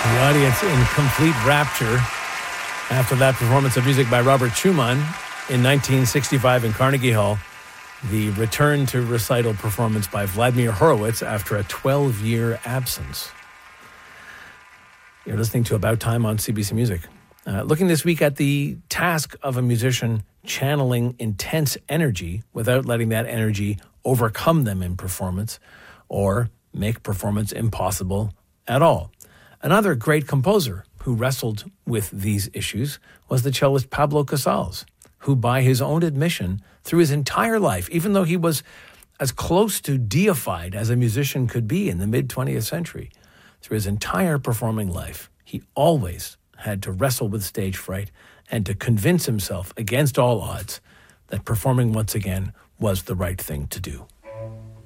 The audience in complete rapture after that performance of music by Robert Schumann in 1965 in Carnegie Hall. The return to recital performance by Vladimir Horowitz after a 12-year absence. You're listening to About Time on CBC Music. Looking this week at the task of a musician channeling intense energy without letting that energy overcome them in performance or make performance impossible at all. Another great composer who wrestled with these issues was the cellist Pablo Casals, who by his own admission, through his entire life, even though he was as close to deified as a musician could be in the mid-20th century, through his entire performing life, he always had to wrestle with stage fright and to convince himself against all odds that performing once again was the right thing to do.